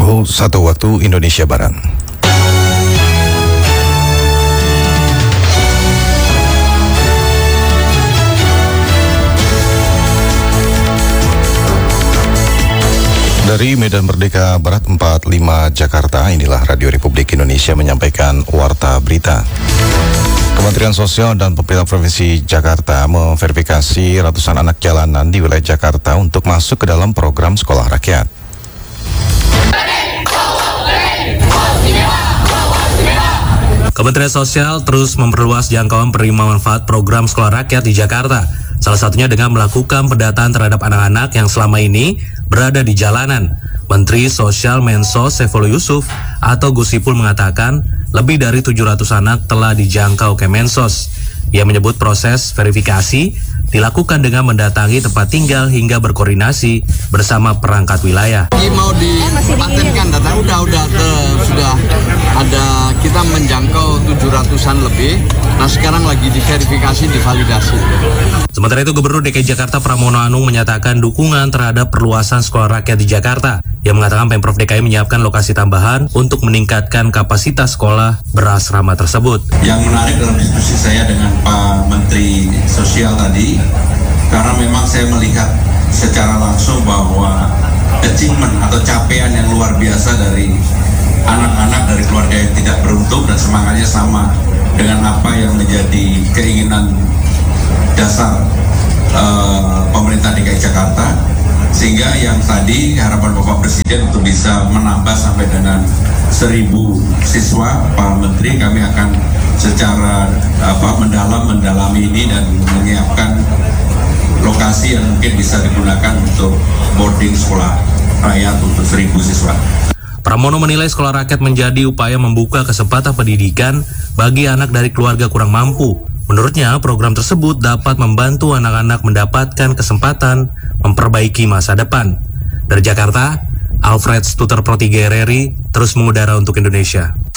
Pukul 1 waktu Indonesia Barat. Dari Medan Merdeka Barat 45 Jakarta, inilah Radio Republik Indonesia menyampaikan Warta Berita. Kementerian Sosial dan Pemerintah Provinsi Jakarta memverifikasi ratusan anak jalanan di wilayah Jakarta untuk masuk ke dalam program sekolah rakyat. Kementerian Sosial terus memperluas jangkauan penerima manfaat program sekolah rakyat di Jakarta. Salah satunya dengan melakukan pendataan terhadap anak-anak yang selama ini berada di jalanan. Menteri Sosial Mensos Saifullah Yusuf atau Gus Ipul mengatakan lebih dari 700 anak telah dijangkau Kemensos. Ia menyebut proses verifikasi dilakukan dengan mendatangi tempat tinggal hingga berkoordinasi bersama perangkat wilayah. Mau dipatenkan data sudah ada, kita menjangkau 700-an lebih. Nah sekarang lagi diverifikasi, divalidasi. Sementara itu Gubernur DKI Jakarta Pramono Anung menyatakan dukungan terhadap perluasan sekolah rakyat di Jakarta. Ia mengatakan Pemprov DKI menyiapkan lokasi tambahan untuk meningkatkan kapasitas sekolah berasrama tersebut. Yang menarik dalam diskusi saya dengan Pak Menteri Sosial tadi, karena memang saya melihat secara langsung bahwa achievement atau capaian yang luar biasa dari anak-anak dari keluarga yang tidak beruntung dan semangatnya sama dengan apa yang menjadi keinginan dasar pemerintah DKI Jakarta, sehingga yang tadi harapan Bapak Presiden untuk bisa menambah sampai dengan 1.000 siswa, Pak Menteri, kami akan secara mendalami ini dan menyiapkan lokasi yang mungkin bisa digunakan untuk boarding sekolah rakyat untuk 1.000 siswa. Pramono menilai sekolah rakyat menjadi upaya membuka kesempatan pendidikan bagi anak dari keluarga kurang mampu. Menurutnya, program tersebut dapat membantu anak-anak mendapatkan kesempatan memperbaiki masa depan. Dari Jakarta, Alfred Stuter Protigereri terus mengudara untuk Indonesia.